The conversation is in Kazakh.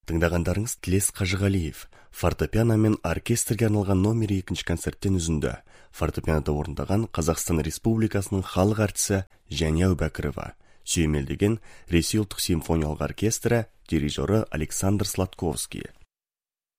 Тыңдағандарыңыз Тілес Қажығалиев. Фортепиано мен оркестрге арналған номер 2 концерттен үзінді. Фортепианода орындаған Қазақстан Республикасының халық әртісі Жәния Әубәкірова. Сүйемелдеген Ресей ұлттық симфониялық оркестрі, дирижері Александр Сладковский.